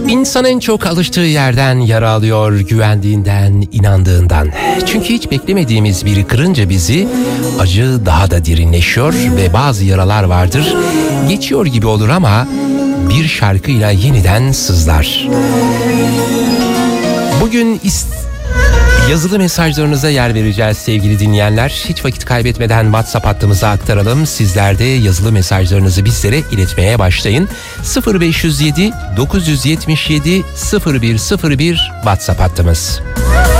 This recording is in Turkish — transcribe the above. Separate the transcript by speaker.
Speaker 1: İnsan en çok alıştığı yerden yara alıyor, güvendiğinden, inandığından. Çünkü hiç beklemediğimiz biri kırınca bizi, acı daha da derinleşiyor ve bazı yaralar vardır, geçiyor gibi olur ama bir şarkıyla yeniden sızlar. Bugün yazılı mesajlarınıza yer vereceğiz sevgili dinleyenler. Hiç vakit kaybetmeden WhatsApp hattımıza aktaralım. Sizler de yazılı mesajlarınızı bizlere iletmeye başlayın. 0507 977 0101 WhatsApp hattımız.